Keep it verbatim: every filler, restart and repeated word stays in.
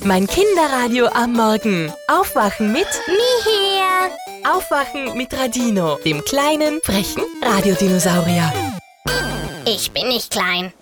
Mein Kinderradio am Morgen. Aufwachen mit Mihir. Aufwachen mit Radino, dem kleinen, frechen Radiodinosaurier. Ich bin nicht klein.